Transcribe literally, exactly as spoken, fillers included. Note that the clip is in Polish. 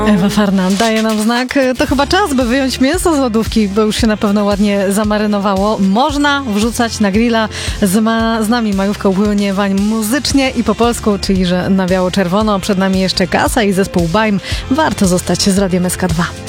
Ewa Farna daje nam znak. To chyba czas, by wyjąć mięso z lodówki, bo już się na pewno ładnie zamarynowało. Można wrzucać na grilla. Z, ma, z nami majówka upłynie wań muzycznie i po polsku, czyli że na biało-czerwono. Przed nami jeszcze Kasa i zespół Bajm. Warto zostać z Radiem S K dwa.